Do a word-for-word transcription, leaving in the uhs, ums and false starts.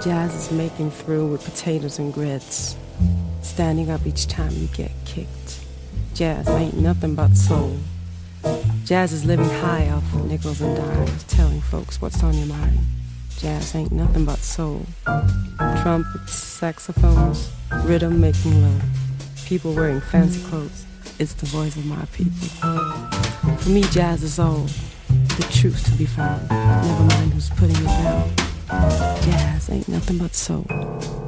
Jazz is making through with potatoes and grits, standing up each time you get kicked. Jazz ain't nothing but soul. Jazz is living high off of nickels and dimes, telling folks what's on your mind. Jazz ain't nothing but soul. Trumpets, saxophones, rhythm making love. People wearing fancy clothes. It's the voice of my people. For me, jazz is all the truth to be found. Never mind who's putting it down. Jazz ain't nothing but soul.